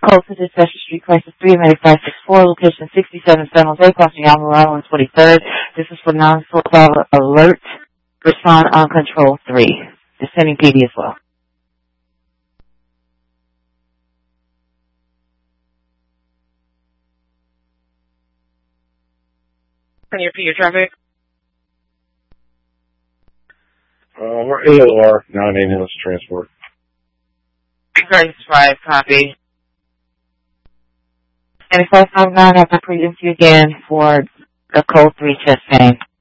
Code to Dispatcher Street, Crisis 3, Medic 564, location 67 San Jose, crossing Alvarado on 23rd. This is for non-football alert. Respond on control 3. Descending PD as well. Can you repeat your traffic? We're AOR, non-ambulance transport. Crisis 5, copy. And if I have to pre-empty you again for the code 3 chest pain.